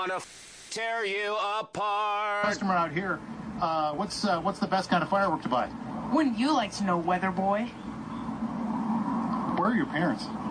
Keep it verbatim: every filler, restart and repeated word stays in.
wanna tear you apart. Customer out here, uh, what's uh, what's the best kind of firework to buy? Wouldn't you like to know, weather boy? Where are your parents?